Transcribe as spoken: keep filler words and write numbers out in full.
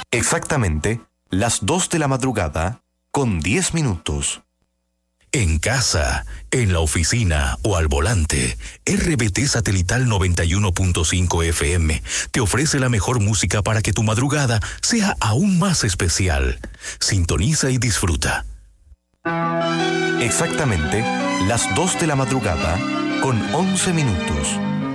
Exactamente las dos de la madrugada con diez minutos. En casa, en la oficina o al volante, R B T Satelital noventa y uno punto cinco F M te ofrece la mejor música para que tu madrugada sea aún más especial. Sintoniza y disfruta. Exactamente las dos de la madrugada con once minutos.